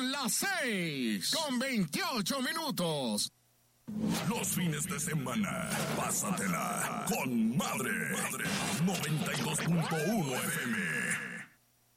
Son las 6:28. Los fines de semana, pásatela con madre. 92.1 FM.